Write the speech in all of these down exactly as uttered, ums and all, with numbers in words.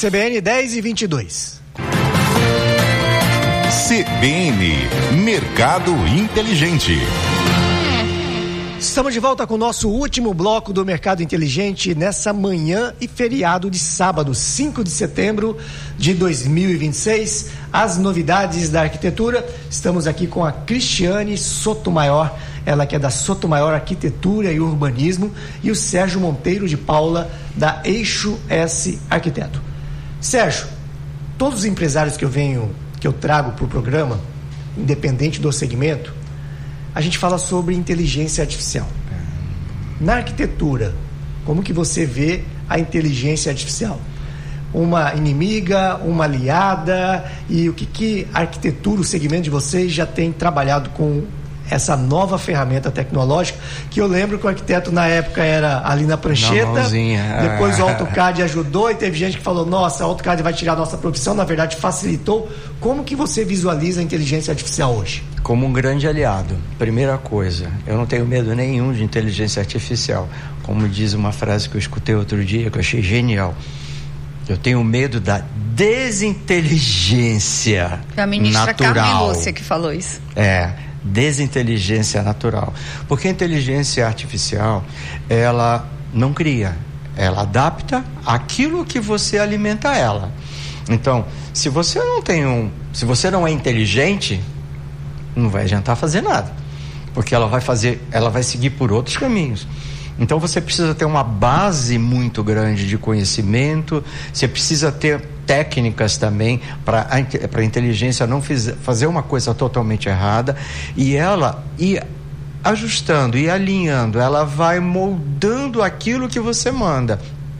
C B N dez e vinte e dois. C B N Mercado Inteligente. Estamos de volta com o nosso último bloco do Mercado Inteligente nessa manhã e feriado de sábado, cinco de setembro de dois mil e vinte e seis. As novidades da arquitetura. Estamos aqui com a Cristiane Sotomayor, ela que é da Sotomayor Arquitetura e Urbanismo, e o Sérgio Monteiro de Paula, da Eixo S Arquiteto. Sérgio, todos os empresários que eu venho, que eu trago para o programa, independente do segmento, a gente fala sobre inteligência artificial. Na arquitetura, como que você vê a inteligência artificial? Uma inimiga, uma aliada, e o que que a arquitetura, o segmento de vocês já tem trabalhado com essa nova ferramenta tecnológica, que eu lembro que o arquiteto na época era ali na prancheta, na depois o AutoCAD ajudou e teve gente que falou, nossa, o AutoCAD vai tirar a nossa profissão, na verdade facilitou. Como que você visualiza a inteligência artificial hoje? Como um grande aliado. Primeira coisa, eu não tenho medo nenhum de inteligência artificial. Como diz uma frase que eu escutei outro dia, que eu achei genial. Eu tenho medo da desinteligência a ministra natural. Carmen Lúcia que falou isso. É, desinteligência natural. Porque a inteligência artificial, ela não cria, ela adapta aquilo que você alimenta ela. Então, se você não tem um, se você não é inteligente, não vai adiantar fazer nada, porque ela vai fazer, ela vai seguir por outros caminhos. Então você precisa ter uma base muito grande de conhecimento, você precisa ter técnicas também para a inteligência não fiz, fazer uma coisa totalmente errada, e ela ir ajustando e alinhando, ela vai moldando aquilo que você manda.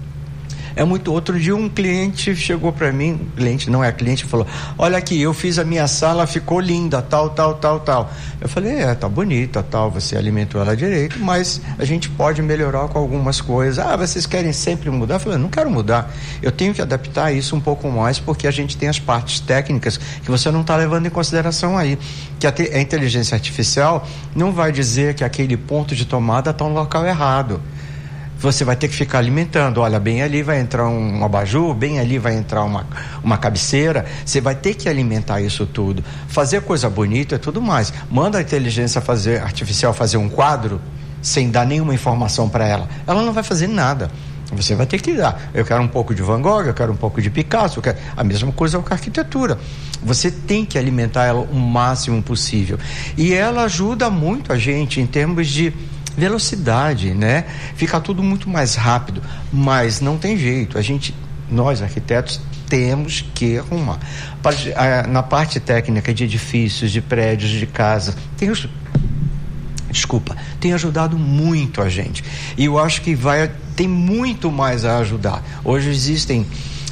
É muito. Outro dia um cliente chegou para mim, cliente não é cliente, falou, olha aqui, eu fiz a minha sala, ficou linda, tal, tal, tal, tal. Eu falei, é, tá bonita, tal, você alimentou ela direito, mas a gente pode melhorar com algumas coisas. Ah, vocês querem sempre mudar? Eu falei, não quero mudar, eu tenho que adaptar isso um pouco mais, porque a gente tem as partes técnicas que você não está levando em consideração aí, que a, te, a inteligência artificial não vai dizer que aquele ponto de tomada está no local errado. Você vai ter que ficar alimentando, olha, bem ali vai entrar um, um abajur, bem ali vai entrar uma, uma cabeceira, você vai ter que alimentar isso tudo, fazer coisa bonita e tudo mais. Manda a inteligência fazer, artificial fazer um quadro sem dar nenhuma informação para ela, ela não vai fazer nada, você vai ter que dar. Eu quero um pouco de Van Gogh, eu quero um pouco de Picasso, eu quero... a mesma coisa com a arquitetura, você tem que alimentar ela o máximo possível, e ela ajuda muito a gente em termos de velocidade, né? Fica tudo muito mais rápido, mas não tem jeito, a gente, nós arquitetos temos que arrumar. Na parte técnica de edifícios, de prédios, de casas, tem os... desculpa, tem ajudado muito a gente, e eu acho que vai, tem muito mais a ajudar. Hoje existem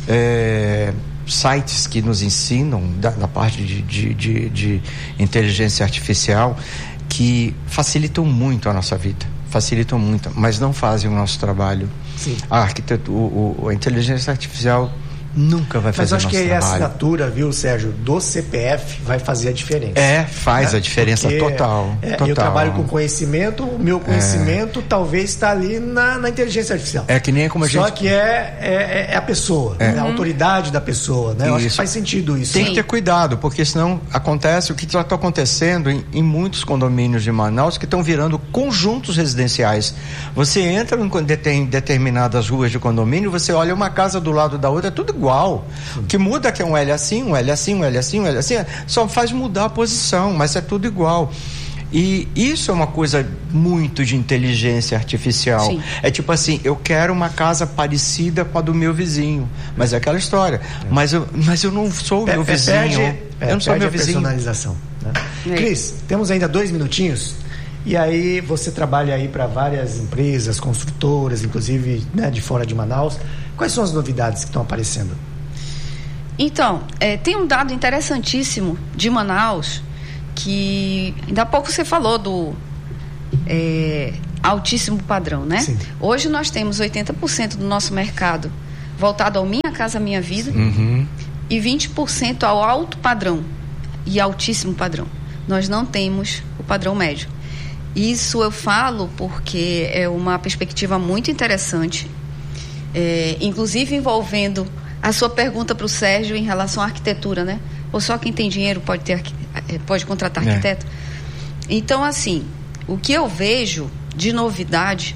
é, sites que nos ensinam da, da parte de, de, de, de inteligência artificial, que facilitam muito a nossa vida, facilitam muito, mas não fazem o nosso trabalho. Sim. A arquitetura, o, o, a inteligência artificial nunca vai fazer o nosso trabalho. Mas acho que a assinatura, viu, Sérgio, do C P F vai fazer a diferença. É, faz né? a diferença. Porque, total, é, total. Eu trabalho com conhecimento, o meu conhecimento é. talvez está ali na, na inteligência artificial. É que nem como a gente... Só que é, é, é a pessoa, é. Né? A autoridade da pessoa, né? Eu acho que faz sentido isso. Tem Sim. que ter cuidado, porque senão acontece o que já está acontecendo em, em muitos condomínios de Manaus, que estão virando conjuntos residenciais. Você entra em determinadas ruas de condomínio, você olha uma casa do lado da outra, é tudo igual. O que muda é que é um L assim, um L assim, um L assim, um L assim, só faz mudar a posição, mas é tudo igual. E isso é uma coisa muito de inteligência artificial. Sim. É tipo assim, eu quero uma casa parecida com a do meu vizinho, mas é aquela história. É. Mas, eu, mas eu não sou o meu é, vizinho. Perde, eu não sou meu vizinho. Personalização. Né? É. Cris, temos ainda dois minutinhos. E aí você trabalha aí para várias empresas, construtoras, inclusive né, de fora de Manaus. Quais são as novidades que estão aparecendo? Então, é, tem um dado interessantíssimo de Manaus, que ainda há pouco você falou do é, altíssimo padrão, né? Sim. Hoje nós temos oitenta por cento do nosso mercado voltado ao Minha Casa Minha Vida, uhum. e vinte por cento ao alto padrão e altíssimo padrão. Nós não temos o padrão médio. Isso eu falo porque é uma perspectiva muito interessante, é, inclusive envolvendo a sua pergunta para o Sérgio em relação à arquitetura, né? Ou só quem tem dinheiro pode, ter, pode contratar arquiteto? É. Então, assim, o que eu vejo de novidade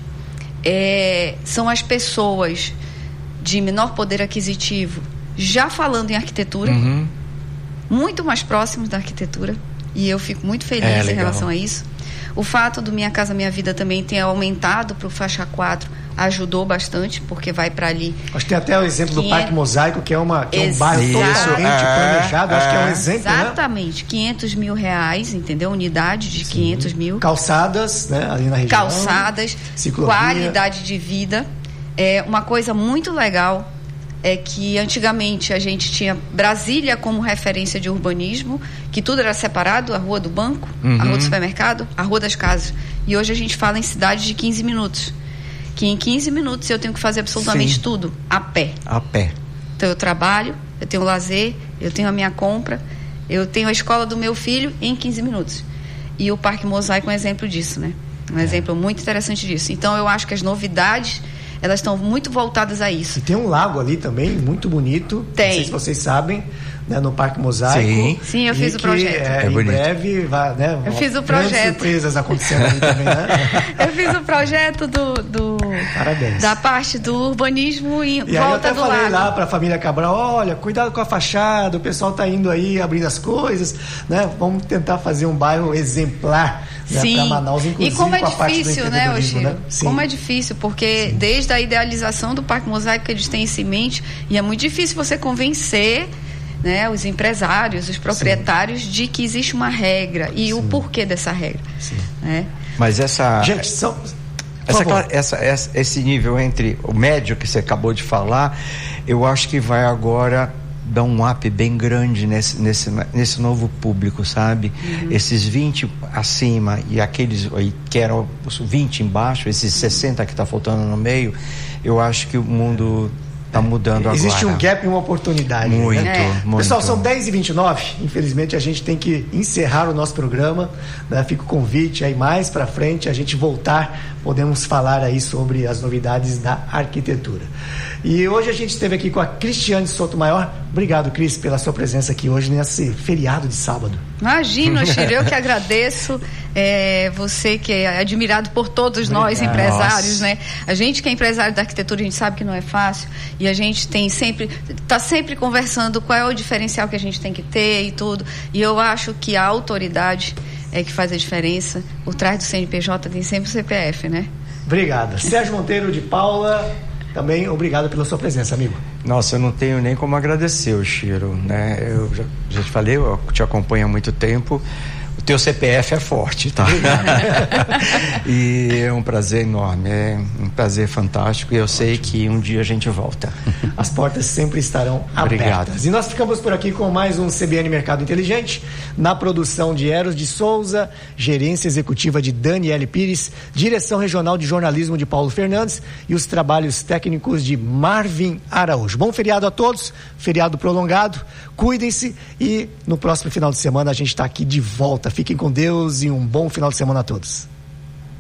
é, são as pessoas de menor poder aquisitivo já falando em arquitetura, uhum. muito mais próximos da arquitetura, e eu fico muito feliz é, em relação a isso. O fato do Minha Casa Minha Vida também ter aumentado para o faixa quatro ajudou bastante, porque vai para ali. Acho que tem até o exemplo do Parque Mosaico, que é, uma, que é um bairro totalmente é, planejado. É, acho que é um exemplo, exatamente, né? quinhentos mil reais, entendeu? Unidade de Sim. quinhentos mil. Calçadas, né? Ali na região. Calçadas, ciclovia. Qualidade de vida. É uma coisa muito legal é que antigamente a gente tinha Brasília como referência de urbanismo, que tudo era separado, a Rua do Banco, uhum. a Rua do Supermercado, a Rua das Casas. E hoje a gente fala em cidades de quinze minutos. Que em quinze minutos eu tenho que fazer absolutamente Sim. tudo a pé. A pé. Então eu trabalho, eu tenho lazer, eu tenho a minha compra, eu tenho a escola do meu filho em quinze minutos. E o Parque Mosaico é um exemplo disso, né? Um é. exemplo muito interessante disso. Então eu acho que as novidades, elas estão muito voltadas a isso. E tem um lago ali também, muito bonito. Tem. Não sei se vocês sabem, né, no Parque Mosaico. Sim, Sim eu fiz que, o projeto. É, é em bonito. breve vai, né? Eu fiz o projeto. Surpresas acontecendo ali também, né? Eu fiz o projeto do, do Parabéns. da parte do urbanismo em e volta aí eu até do falei lago. lá para a família Cabral, olha, cuidado com a fachada, o pessoal tá indo aí abrindo as coisas, né? Vamos tentar fazer um bairro exemplar, né, para Manaus, inclusive e como é com a parte difícil, do né, empreendedorismo, Oxiro? né? Sim. Como é difícil, porque Sim. desde a idealização do Parque Mosaico que eles têm isso em mente, e é muito difícil você convencer, né, os empresários, os proprietários Sim. de que existe uma regra e Sim. o porquê dessa regra. Sim. Né? Mas essa... Gente, são... Essa, essa, essa, esse nível entre o médio que você acabou de falar, eu acho que vai agora dar um up bem grande nesse, nesse, nesse novo público, sabe? Uhum. Esses vinte acima e aqueles que eram os vinte embaixo, esses sessenta que está faltando no meio, eu acho que o mundo está mudando agora. Existe um gap e uma oportunidade. Muito, né? muito. Pessoal, são dez e vinte e nove. Infelizmente, a gente tem que encerrar o nosso programa. Né? Fica o convite aí mais para frente, a gente voltar, podemos falar aí sobre as novidades da arquitetura. E hoje a gente esteve aqui com a Cristiane Sotomayor. Obrigado, Cris, pela sua presença aqui hoje nesse feriado de sábado. Imagina, Oxiro, eu que agradeço. É, você que é admirado por todos Obrigado. Nós empresários, né? A gente que é empresário da arquitetura, a gente sabe que não é fácil, e a gente tem sempre, está sempre conversando qual é o diferencial que a gente tem que ter e tudo, e eu acho que a autoridade é que faz a diferença. Por trás do C N P J tem sempre o C P F, né? Obrigado. Sérgio Monteiro de Paula, também obrigado pela sua presença, amigo. Nossa, eu não tenho nem como agradecer, o Chiro, né? Eu já, já te falei, eu te acompanho há muito tempo. O teu C P F é forte, tá? E é um prazer enorme, é um prazer fantástico, e eu Ótimo. Sei que um dia a gente volta. As portas sempre estarão Obrigado. Abertas. E nós ficamos por aqui com mais um C B N Mercado Inteligente, na produção de Eros de Souza, gerência executiva de Daniele Pires, direção regional de jornalismo de Paulo Fernandes e os trabalhos técnicos de Marvin Araújo. Bom feriado a todos, feriado prolongado, cuidem-se, e no próximo final de semana a gente está aqui de volta. Fiquem com Deus e um bom final de semana a todos.